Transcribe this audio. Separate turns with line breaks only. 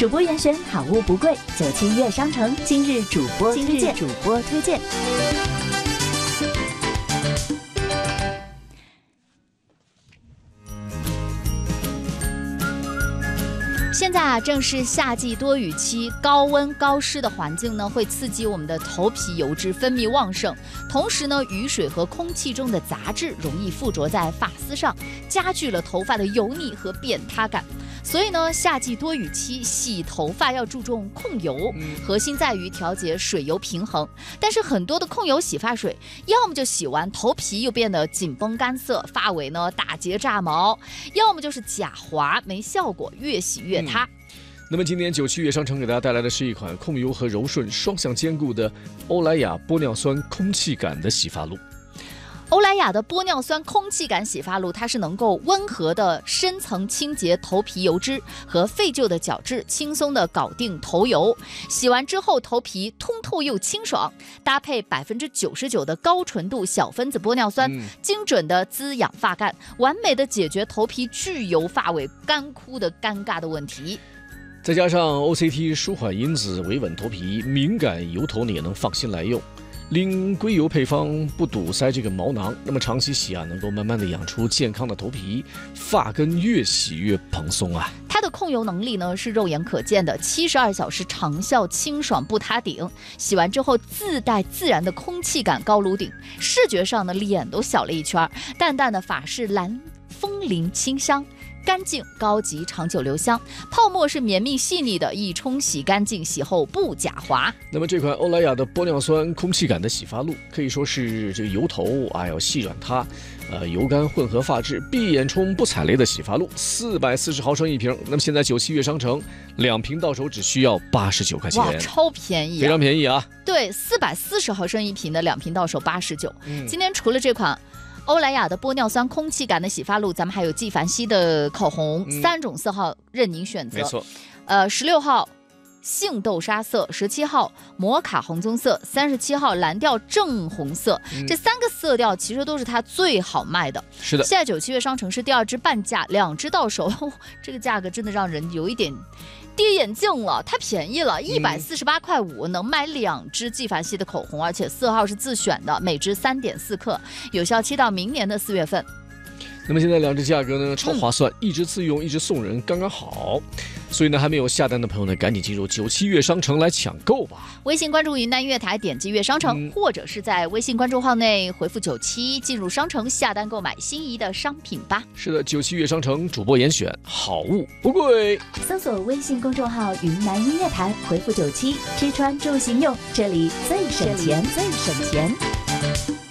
主播严选，好物不贵，97悦商城今日主播推荐。现在正是夏季多雨期，高温高湿的环境呢，会刺激我们的头皮油脂分泌旺盛，同时呢，雨水和空气中的杂质容易附着在发丝上，加剧了头发的油腻和扁塌感。所以呢，夏季多雨期洗头发要注重控油，核心在于调节水油平衡。但是很多的控油洗发水，要么就洗完头皮又变得紧绷干涩，发尾呢打结炸毛，要么就是假滑没效果，越洗越塌。
那么今年97悦商城给大家带来的是一款控油和柔顺双向兼顾的欧莱雅玻尿酸空气感的洗发露。
欧莱雅的玻尿酸空气感洗发露，它是能够温和的深层清洁头皮油脂和废旧的角质，轻松的搞定头油。洗完之后头皮通透又清爽，搭配99%的高纯度小分子玻尿酸，精准的滋养发干，完美的解决头皮巨油发尾干枯的尴尬的问题。
再加上 OCT 舒缓因子，维稳头皮，敏感油头你也能放心来用。令硅油配方不堵塞这个毛囊，那么长期洗能够慢慢的养出健康的头皮，发根越洗越蓬松啊。
它的控油能力呢是肉眼可见的，72小时长效清爽不塌顶，洗完之后自带自然的空气感高颅顶，视觉上呢脸都小了一圈，淡淡的法式蓝风铃清香。干净高级长久留香，泡沫是绵密细腻的，一冲洗干净，洗后不假滑。
那么这款欧莱雅的玻尿酸空气感的洗发露可以说是这个油头要细软塌，油干混合发质，闭眼冲不踩雷的洗发露，440毫升一瓶。那么现在97悦商城2瓶到手只需要89块钱，
哇，超便宜，
非常便宜啊！
对，440毫升一瓶的2瓶到手89。今天除了这款欧莱雅的玻尿酸空气感的洗发露，咱们还有纪梵希的口红，3种色号任您选择。
没错
，16号杏豆沙色，17号摩卡红棕色，37号蓝调正红色，这3个色调其实都是它最好卖的。
是的，
现在97悦商城是第2支半价，2支到手，这个价格真的让人有一点跌眼镜了，太便宜了，148块5能买2支纪梵希的口红，而且色号是自选的，每支3.4克，有效期到明年的4月份。
那么现在2支价格呢超划算，一支自用，一支送人，刚刚好。所以呢，还没有下单的朋友呢，赶紧进入97悦商城来抢购吧。
微信关注云南音乐台，点击悦商城，或者是在微信关注号内回复97，进入商城下单购买心仪的商品吧。
是的，97悦商城主播严选，好物不贵。
搜索微信公众号云南音乐台，回复97，吃穿住行用，这里最省钱，最省钱。